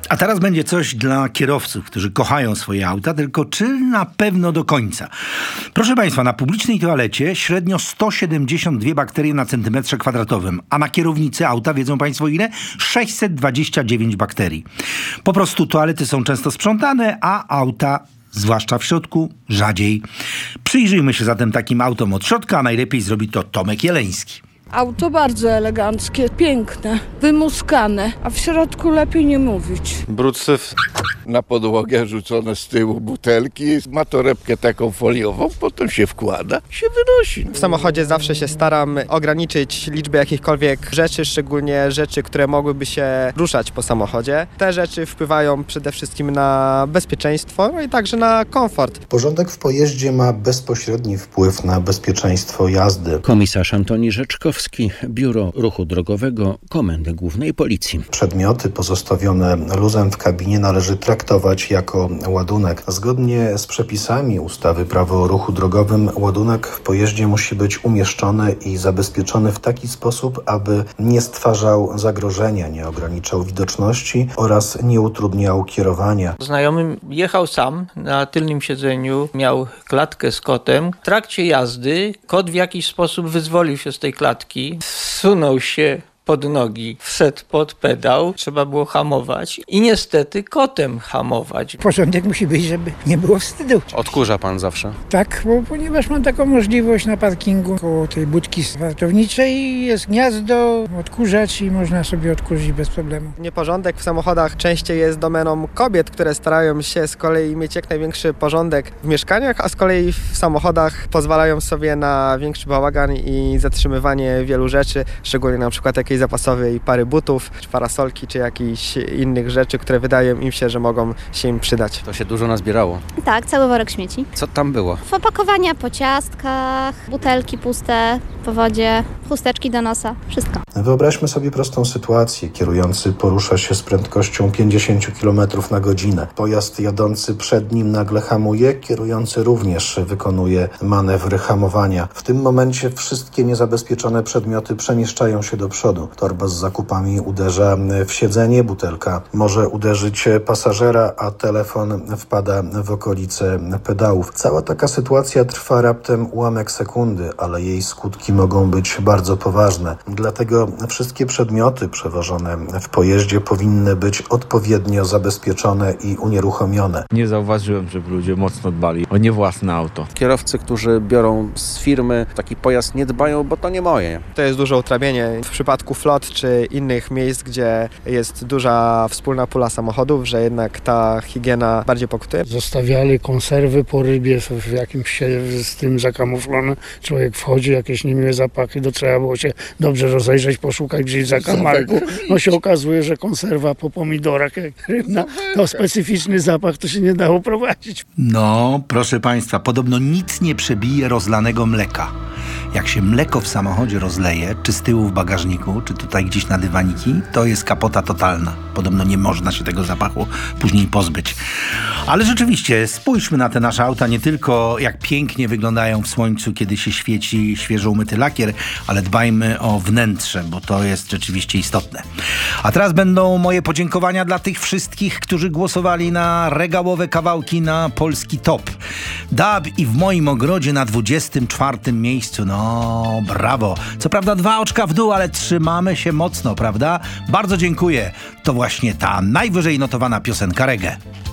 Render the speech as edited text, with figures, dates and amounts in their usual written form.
A teraz będzie coś dla kierowców, którzy kochają swoje auta, tylko czy na pewno do końca? Proszę Państwa, na publicznej toalecie średnio 172 bakterie na centymetrze kwadratowym, a na kierownicy auta, wiedzą Państwo ile? 629 bakterii. Po prostu toalety są często sprzątane, a auta, zwłaszcza w środku, rzadziej. Przyjrzyjmy się zatem takim autom od środka, a najlepiej zrobi to Tomek Jeleński. Auto bardzo eleganckie, piękne, wymuskane, a w środku lepiej nie mówić. Brudsyf. Na podłogę rzucone z tyłu butelki, ma torebkę taką foliową, potem się wkłada, się wynosi. W samochodzie zawsze się staram ograniczyć liczbę jakichkolwiek rzeczy, szczególnie rzeczy, które mogłyby się ruszać po samochodzie. Te rzeczy wpływają przede wszystkim na bezpieczeństwo, no i także na komfort. Porządek w pojeździe ma bezpośredni wpływ na bezpieczeństwo jazdy. Komisarz Antoni Rzeczkowski, Biuro Ruchu Drogowego Komendy Głównej Policji. Przedmioty pozostawione luzem w kabinie należy traktować jako ładunek. Zgodnie z przepisami ustawy Prawo o ruchu drogowym ładunek w pojeździe musi być umieszczony i zabezpieczony w taki sposób, aby nie stwarzał zagrożenia, nie ograniczał widoczności oraz nie utrudniał kierowania. Znajomy jechał sam na tylnym siedzeniu, miał klatkę z kotem. W trakcie jazdy kot w jakiś sposób wyzwolił się z tej klatki, zsunął się pod nogi, wszedł pod pedał, trzeba było hamować i niestety kotem hamować. Porządek musi być, żeby nie było wstydu. Odkurza pan zawsze? Tak, ponieważ mam taką możliwość na parkingu koło tej budki wartowniczej, jest gniazdo, odkurzacz i można sobie odkurzyć bez problemu. Nieporządek w samochodach częściej jest domeną kobiet, które starają się z kolei mieć jak największy porządek w mieszkaniach, a z kolei w samochodach pozwalają sobie na większy bałagan i zatrzymywanie wielu rzeczy, szczególnie na przykład jakiejś zapasowej pary butów, czy parasolki, czy jakichś innych rzeczy, które wydaje im się, że mogą się im przydać. To się dużo nazbierało. Tak, cały worek śmieci. Co tam było? Opakowania po ciastkach, butelki puste po wodzie, chusteczki do nosa, wszystko. Wyobraźmy sobie prostą sytuację. Kierujący porusza się z prędkością 50 km na godzinę. Pojazd jadący przed nim nagle hamuje, kierujący również wykonuje manewry hamowania. W tym momencie wszystkie niezabezpieczone przedmioty przemieszczają się do przodu. Torba z zakupami uderza w siedzenie, butelka może uderzyć pasażera, a telefon wpada w okolice pedałów. Cała taka sytuacja trwa raptem ułamek sekundy, ale jej skutki mogą być bardzo poważne. Dlatego wszystkie przedmioty przewożone w pojeździe powinny być odpowiednio zabezpieczone i unieruchomione. Nie zauważyłem, żeby ludzie mocno dbali o nie własne auto. Kierowcy, którzy biorą z firmy taki pojazd, nie dbają, bo to nie moje. To jest duże utrapienie. W przypadku flot czy innych miejsc, gdzie jest duża wspólna pula samochodów, że jednak ta higiena bardziej pokutuje. Zostawiali konserwy po rybie w jakimś z tym zakamuflone. Człowiek wchodzi, jakieś niemiłe zapachy, to trzeba było się dobrze rozejrzeć, poszukać gdzieś zakamarku. No się okazuje, że konserwa po pomidorach rybna, to specyficzny zapach, to się nie dało prowadzić. No, proszę Państwa, podobno nic nie przebije rozlanego mleka. Jak się mleko w samochodzie rozleje, czy z tyłu w bagażniku, czy tutaj gdzieś na dywaniki, to jest kapota totalna. Podobno nie można się tego zapachu później pozbyć. Ale rzeczywiście, spójrzmy na te nasze auta, nie tylko jak pięknie wyglądają w słońcu, kiedy się świeci świeżo umyty lakier, ale dbajmy o wnętrze, bo to jest rzeczywiście istotne. A teraz będą moje podziękowania dla tych wszystkich, którzy głosowali na regałowe kawałki na polski top. Dub i w moim ogrodzie na 24. miejscu. No, brawo. Co prawda 2 oczka w dół, ale trzymamy się mocno, prawda? Bardzo dziękuję. To właśnie ta najwyżej notowana piosenka reggae.